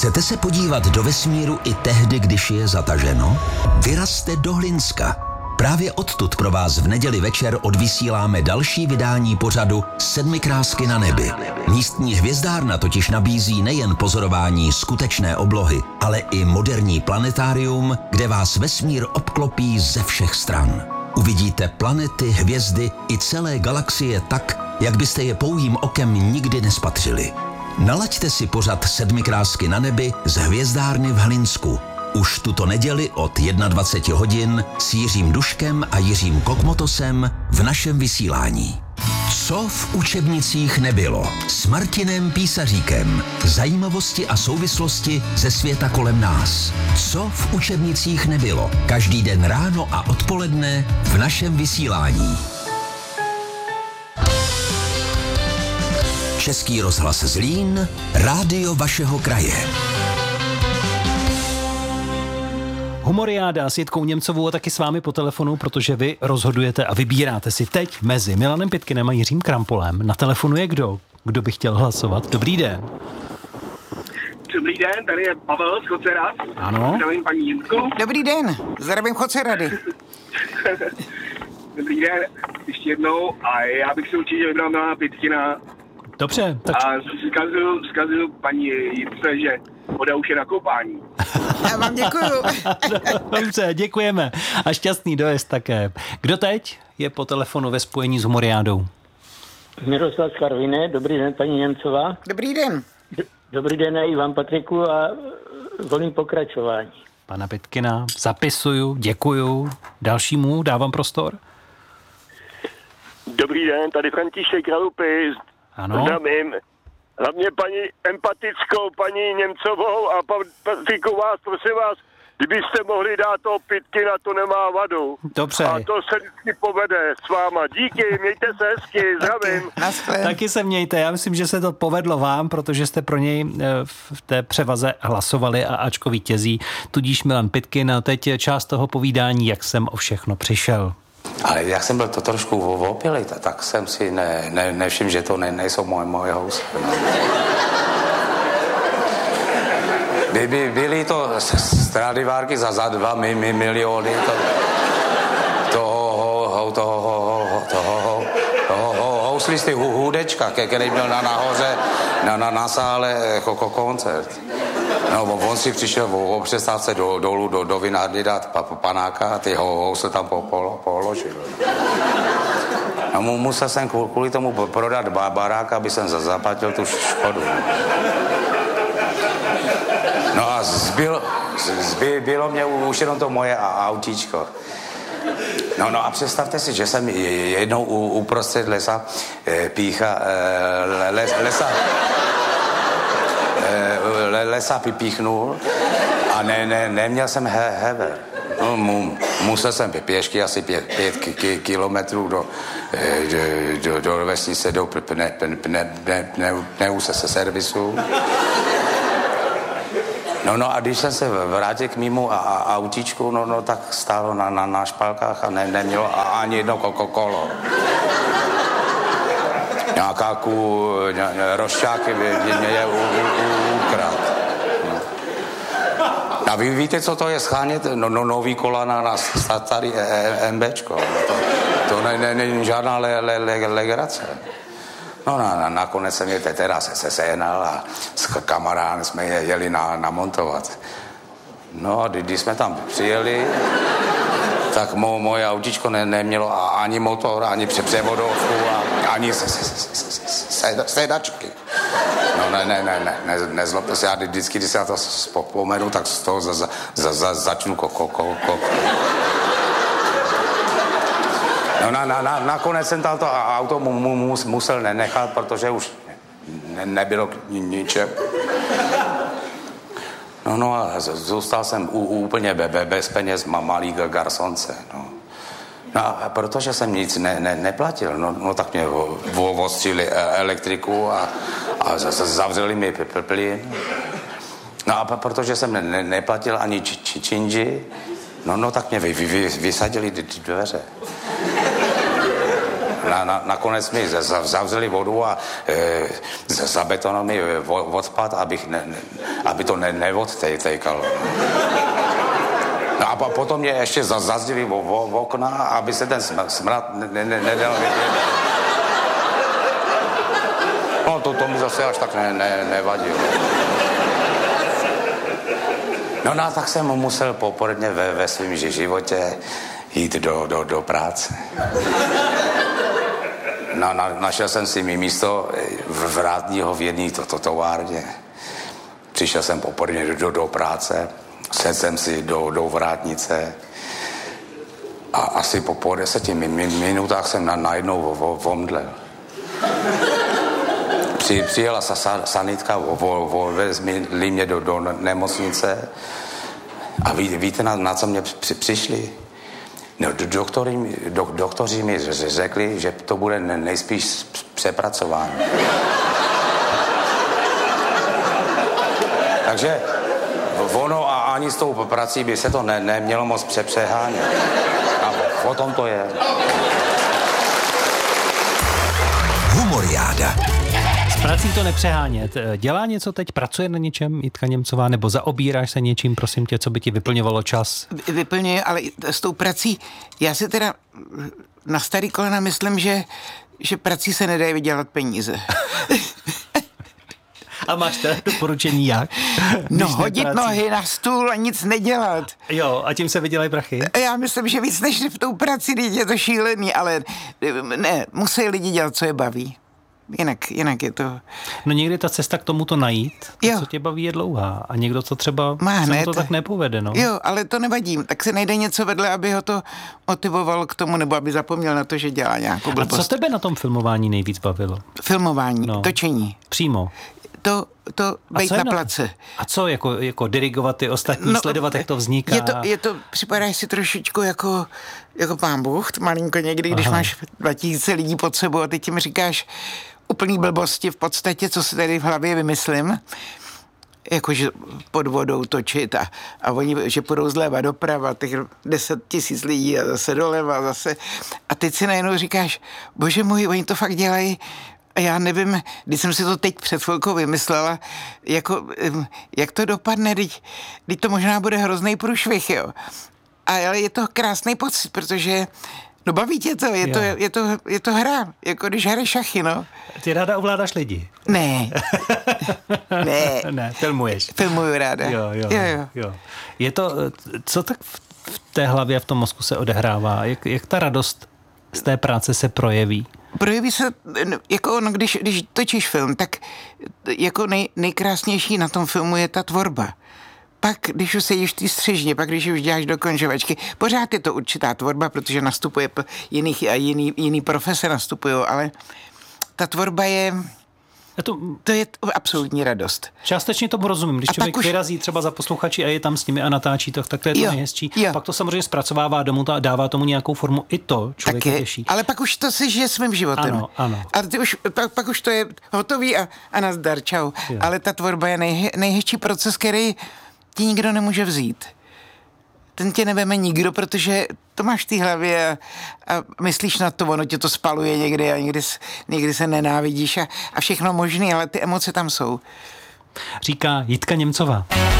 Chcete se podívat do vesmíru i tehdy, když je zataženo? Vyrazte do Hlinska. Právě odtud pro vás v neděli večer odvysíláme další vydání pořadu Sedmikrásky na nebi. Místní hvězdárna totiž nabízí nejen pozorování skutečné oblohy, ale i moderní planetárium, kde vás vesmír obklopí ze všech stran. Uvidíte planety, hvězdy i celé galaxie tak, jak byste je pouhým okem nikdy nespatřili. Nalaďte si pořad Sedmikrásky na nebi z hvězdárny v Hlinsku. Už tuto neděli od 21 hodin s Jiřím Duškem a Jiřím Kokmotosem v našem vysílání. Co v učebnicích nebylo? S Martinem Písaříkem. Zajímavosti a souvislosti ze světa kolem nás. Co v učebnicích nebylo? Každý den ráno a odpoledne v našem vysílání. Český rozhlas Zlín, rádio vašeho kraje. Humoriáda s Jitkou Němcovou a taky s vámi po telefonu, protože vy rozhodujete a vybíráte si teď mezi Milanem Pitkinem a Jiřím Krampolem. Na telefonu je kdo? Kdo by chtěl hlasovat? Dobrý den. Dobrý den, tady je Pavel z Chocerad. Ano. Zdravím paní Jitku. Dobrý den, zdravím Chocerady. Dobrý den, ještě jednou. A já bych si určitě vybral Milana Pitkina. Dobře. Tak... A zkazil paní Jitce, že voda už je na koupání. Já vám děkuju. Dobře, děkujeme. A šťastný dojezd také. Kdo teď je po telefonu ve spojení s Humoriádou? Miroslav z Karviné, dobrý den, paní Němcová. Dobrý den. Dobrý den i vám, Patriku, a volím pokračování. Pana Pitkina zapisuju, děkuju. Dalšímu dávám prostor. Dobrý den, tady František Halupy. Ano. Zdravím. Hlavně paní empatickou, paní Němcovou a Patriku vás, prosím vás, kdybyste mohli dát toho Pitkina, to nemá vadu. Dobře. A to se vždycky povede s váma. Díky, mějte se hezky, zdravím. Taky se mějte. Já myslím, že se to povedlo vám, protože jste pro něj v té převaze hlasovali a ačko vítězí. Tudíž Milan Pitkin a teď je část toho povídání, jak jsem o všechno přišel. Ale jak jsem byl to trošku opilý, tak jsem si nevšiml, že to nejsou moje housy. No. Byly to Stradivárky za 2 miliony toho houslisty Hudečka, který měl nahoře na sále koncert. No, on si přišel o přestávce dolů do vinárny dát panáka a ty housle tam položil. A musel jsem kvůli tomu prodat barák, aby jsem zaplatil tu škodu. No a zbylo mě už jenom to moje autíčko. No a představte si, že jsem jednou uprostřed lesa lesa píchnul a neměl jsem hever. No, musel jsem pěšky asi 5 kilometrů do vesnice, do pneu se servisu. No a když jsem se vrátil k mému autíčku, no tak stálo na špalkách a nemělo ani jedno kolo. Nějaká rošťáky mě ukradl. A vy víte, co to je schánět nový kola na starý MBčko. To není žádná legrace. No nakonec jsem je teda se sehnal a s kamarádem jsme je jeli namontovat. No a když jsme tam přijeli, tak moje autíčko nemělo ani motor, ani převodovku, ani sedačky. No nezlobte se, já vždycky, když se na to vzpomenu, tak z toho začnu No nakonec jsem to auto musel nechat, protože už nebylo k ničem. No a zůstal jsem úplně bez peněz, malý garsonce, no. No a protože jsem nic neplatil, no tak mě ostřili elektriku a zavřeli mi plyn. No a protože jsem neplatil ani činži, no tak mě vysadili dveře. nakonec mi zavřeli vodu a zabetonovali odpad, aby to neodtejkalo. No a potom mě ještě zazdili v okna, aby se ten smrad nedal vidět. No to mi zase až tak nevadilo. No a tak jsem musel poporodně ve svém životě jít do práce. Našel jsem si místo vrátního v jedné továrně. Přišel jsem poporodně do práce, sedl jsem si do vrátnice a asi po 10 minutách jsem najednou omdlel. Přijela sanitka, vezli mě do nemocnice a víte, na co mě přišli? No, doktoři mi řekli, že to bude nejspíš přepracování. Takže ono a ani s tou prací by se to nemělo moc přehánět. A o tom to je. Humoriáda. S prací to nepřehánět. Dělá něco teď? Pracuje na něčem Jitka Němcová? Nebo zaobíráš se něčím, prosím tě, co by ti vyplňovalo čas? Vyplňuje, ale s tou prací, já si teda na starý kolena myslím, že prací se nedají vydělat peníze. A máš teda doporučení jak? No hodit nohy na stůl a nic nedělat. Jo, a tím se vydělají prachy? Já myslím, že víc než v tou prací je to šílený, ale ne, musí lidi dělat, co je baví. Jinak je to... No někdy ta cesta k tomuto najít, to, co tě baví, je dlouhá. A někdo to třeba se mu to tak nepovede, no. Jo, ale to nevadí. Tak si najde něco vedle, aby ho to motivovalo k tomu, nebo aby zapomněl na to, že dělá nějakou blbost. A co tebe na tom filmování nejvíc bavilo? Filmování, točení. Přímo. To bejt na place. A co, jako dirigovat ty ostatní, sledovat, jak to vzniká? Připadáš si trošičku jako Pán Bůh, malinko někdy, když máš 2000 lidí pod sebou a ty tím říkáš úplný blbosti v podstatě, co si tady v hlavě vymyslím, jakože pod vodou točit a oni, že půjdou zleva doprava, těch 10 000 lidí a zase doleva, zase. A teď si najednou říkáš, bože můj, oni to fakt dělají. A já nevím, když jsem si to teď před chvilkou vymyslela, jak to dopadne, teď to možná bude hrozný průšvih, jo. Ale je to krásný pocit, protože baví tě to, je to hra, jako když hraješ šachy, no. Ty ráda ovládáš lidi? Ne. Ne, filmuješ. Filmuju ráda. Jo. Je to, co tak v té hlavě a v tom mozku se odehrává? Jak ta radost z té práce se projeví? Projeví se, jako když točíš film, tak jako nejkrásnější na tom filmu je ta tvorba. Pak, když už sedíš v té střižně, pak, když už děláš do konžovačky, pořád je to určitá tvorba, protože nastupuje jiných a jiný profese nastupují, ale ta tvorba je... To je absolutní radost. Částečně tomu rozumím. Když člověk vyrazí třeba za posluchači a je tam s nimi a natáčí to, tak to je to nejhezčí. Pak to samozřejmě zpracovává domů a dává tomu nějakou formu. I to člověk těší. Ale pak už to si žije svým životem. Ano. A pak už to je hotový a nazdar, čau. Jo. Ale ta tvorba je nejhezčí proces, který ti nikdo nemůže vzít. Ten tě neveme nikdo, protože to máš v té hlavě a myslíš na to, ono tě to spaluje někdy a někdy se nenávidíš a všechno možný, ale ty emoce tam jsou. Říká Jitka Němcová.